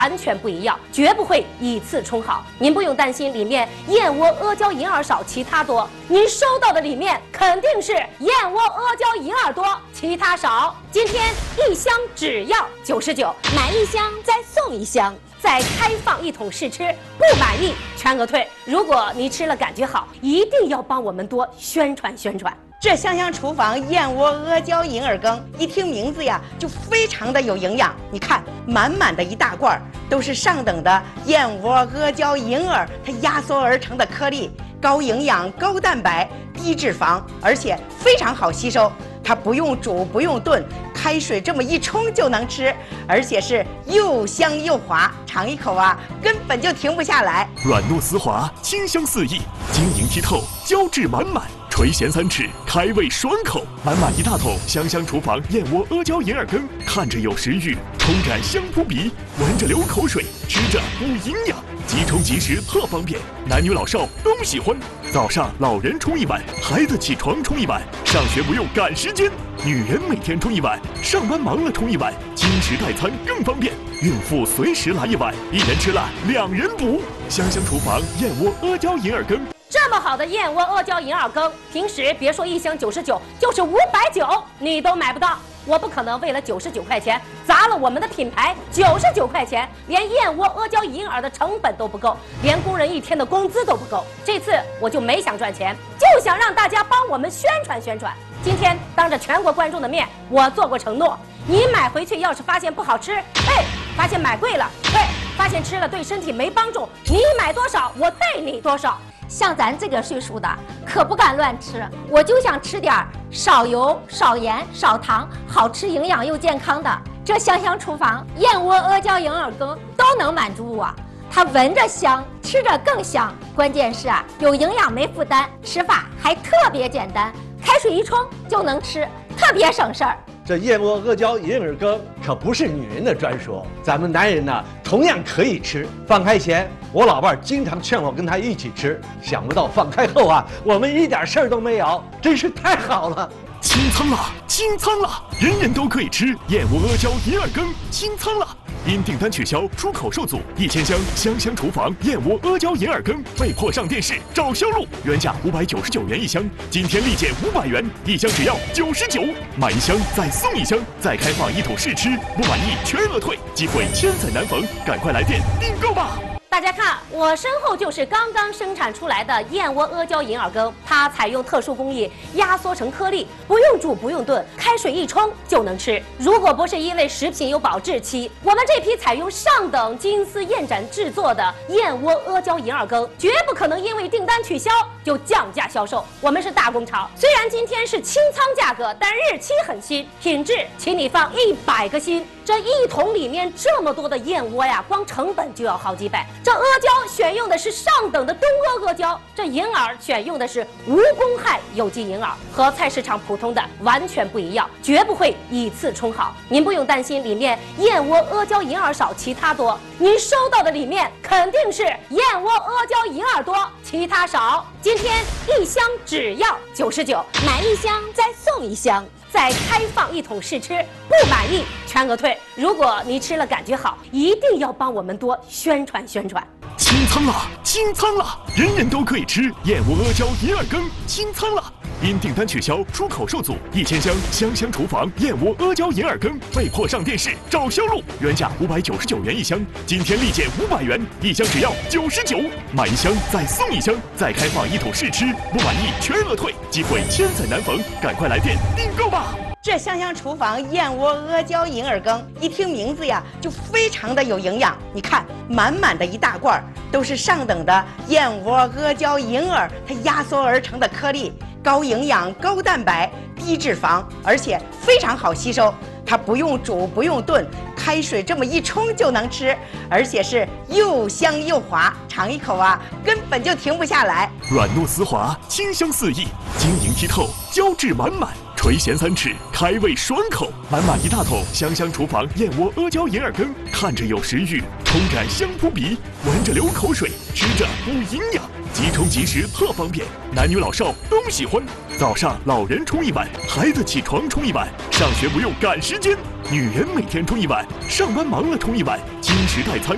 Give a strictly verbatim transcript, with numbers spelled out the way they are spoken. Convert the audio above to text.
完全不一样，绝不会以次充好。您不用担心里面燕窝、阿胶、银耳少，其他多。您收到的里面肯定是燕窝、阿胶、银耳多，其他少。今天一箱只要九十九，买一箱再送一箱，再开放一桶试吃，不满意全额退。如果你吃了感觉好，一定要帮我们多宣传宣传。 这香香厨房燕窝、阿胶、银耳羹，一听名字呀，就非常的有营养。你看，满满的一大罐，都是上等的燕窝、阿胶、银耳，它压缩而成的颗粒，高营养、高蛋白、低脂肪，而且非常好吸收。它不用煮，不用炖，开水这么一冲就能吃，而且是又香又滑，尝一口啊，根本就停不下来。 软糯丝滑，清香四溢，晶莹剔透，胶质满满。 垂涎三尺，开胃爽口，满满一大桶香香厨房燕窝、阿胶、银耳羹，看着有食欲，冲感香扑鼻，闻着流口水，吃着补营养，即冲即食特方便，男女老少都喜欢。早上老人冲一碗，孩子起床冲一碗，上学不用赶时间，女人每天冲一碗，上班忙了冲一碗，经食代餐更方便，孕妇随时来一碗，一人吃了两人补。香香厨房燕窝、阿胶、银耳羹。 这么好的燕窝、阿胶、银耳羹，平时别说一箱九十九，就是五百九，你都买不到。我不可能为了九十九块钱砸了我们的品牌。九十九块钱，连燕窝、阿胶、银耳的成本都不够，连工人一天的工资都不够。这次我就没想赚钱，就想让大家帮我们宣传宣传。今天当着全国观众的面，我做过承诺：你买回去要是发现不好吃，退；发现买贵了，退；发现吃了对身体没帮助，你买多少我退你多少。 像咱这个岁数的，可不敢乱吃。我就想吃点少油、少盐、少糖，好吃、营养又健康的。这香香厨房燕窝、阿胶、银耳羹都能满足我。它闻着香，吃着更香。关键是啊，有营养没负担，吃法还特别简单，开水一冲就能吃，特别省事儿。 这燕窝、阿胶、银耳羹可不是女人的专属，咱们男人呢同样可以吃。放开前，我老伴儿经常劝我跟他一起吃，想不到放开后啊，我们一点事儿都没有，真是太好了。 清仓了，清仓了，人人都可以吃燕窝、阿胶、银耳羹，清仓了。 因订单取消，出口受阻，一千箱香香厨房燕窝、阿胶、银耳羹被迫上电视找销路，原价五百九十九元一箱，今天立减五百元，一箱只要九十九，买一箱再送一箱，再开放一桶试吃，不满意全额退，机会千载难逢，赶快来电订购吧！ 大家看，我身后就是刚刚生产出来的燕窝、阿胶、银耳羹，它采用特殊工艺压缩成颗粒，不用煮不用炖，开水一冲就能吃。如果不是因为食品有保质期，我们这批采用上等金丝燕盏制作的燕窝、阿胶、银耳羹，绝不可能因为订单取消就降价销售。我们是大工厂，虽然今天是清仓价格，但日期很新，品质请你放一百个心。这一桶里面这么多的燕窝呀，光成本就要好几百。 这阿胶选用的是上等的东阿阿胶，这银耳选用的是无公害有机银耳，和菜市场普通的完全不一样，绝不会以次充好。您不用担心里面燕窝、阿胶、银耳少，其他多。您收到的里面肯定是燕窝、阿胶、银耳多，其他少。今天一箱只要九十九，买一箱再送一箱。 再开放一桶试吃，不满意全额退。如果你吃了感觉好，一定要帮我们多宣传宣传。 清仓了，清仓了，人人都可以吃燕窝、阿胶、银耳羹，清仓了。因订单取消，出口受阻，一千箱香香厨房燕窝、阿胶、银耳羹被迫上电视找销路，原价五百九十九元一箱，今天立减五百元，一箱只要九十九，买一箱再送一箱，再开放一桶试吃，不满意全额退，机会千载难逢，赶快来电订购吧！ 这香香厨房燕窝、阿胶、银耳羹，一听名字呀，就非常的有营养。你看，满满的一大罐，都是上等的燕窝、阿胶、银耳，它压缩而成的颗粒，高营养、高蛋白、低脂肪，而且非常好吸收。它不用煮，不用炖，开水这么一冲就能吃，而且是又香又滑，尝一口啊，根本就停不下来。 软糯丝滑，清香四溢，晶莹剔透，胶质满满。 垂涎三尺，开胃爽口，满满一大桶香香厨房燕窝、阿胶、银耳羹，看着有食欲，冲感香扑鼻，闻着流口水，吃着补营养，即冲即食特方便，男女老少都喜欢。早上老人冲一碗，孩子起床冲一碗，上学不用赶时间，女人每天冲一碗，上班忙了冲一碗，经食代餐